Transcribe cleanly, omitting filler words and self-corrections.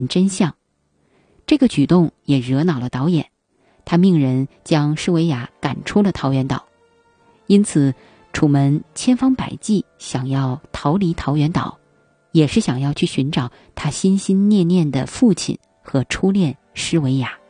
真相。这个举动也惹恼了导演，他命人将施维亚赶出了桃源岛。因此楚门千方百计想要逃离桃源岛，也是想要去寻找他心心念念的父亲和初恋施维亚。